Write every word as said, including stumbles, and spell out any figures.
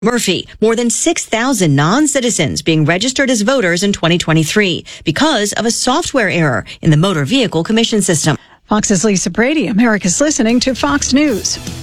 Murphy, more than six thousand non-citizens being registered as voters in twenty twenty-three because of a software error in the Motor Vehicle Commission system. Fox's Lisa Brady. America's listening to Fox News.